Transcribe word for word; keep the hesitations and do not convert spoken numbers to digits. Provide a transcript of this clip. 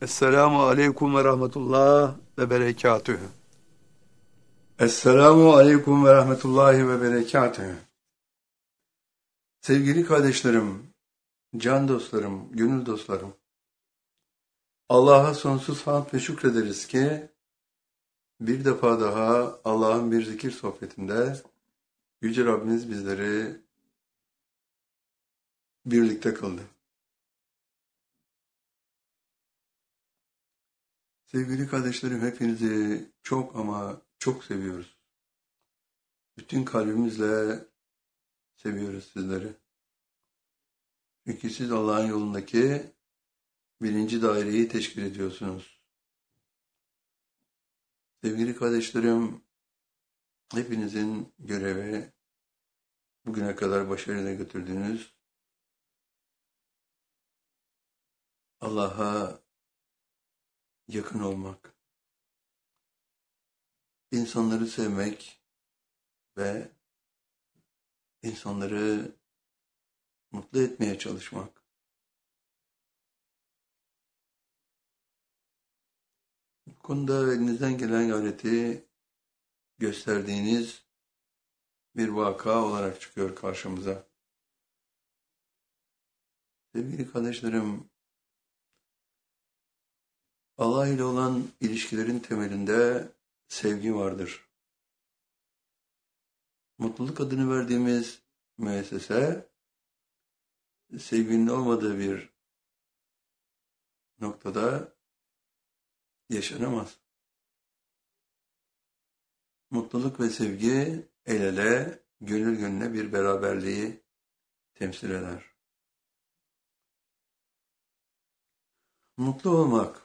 Esselamu aleyküm ve rahmetullah ve berekatühü. Esselamu aleyküm ve rahmetullahi ve berekatühü. Sevgili kardeşlerim, can dostlarım, gönül dostlarım. Allah'a sonsuz hamd ve şükrederiz ki bir defa daha Allah'ın bir zikir sohbetinde Yüce Rabbimiz bizleri birlikte kıldı. Sevgili kardeşlerim, hepinizi çok ama çok seviyoruz. Bütün kalbimizle seviyoruz sizleri. Çünkü siz Allah'ın yolundaki birinci daireyi teşkil ediyorsunuz. Sevgili kardeşlerim, hepinizin görevi bugüne kadar başarıyla götürdüğünüz Allah'a yakın olmak, insanları sevmek ve insanları mutlu etmeye çalışmak. Bu konuda elinizden gelen gayreti gösterdiğiniz bir vaka olarak çıkıyor karşımıza. Sevgili kardeşlerim, Allah ile olan ilişkilerin temelinde sevgi vardır. Mutluluk adını verdiğimiz müessese, sevginin olmadığı bir noktada yaşanamaz. Mutluluk ve sevgi el ele, gönül gönüle bir beraberliği temsil eder. Mutlu olmak,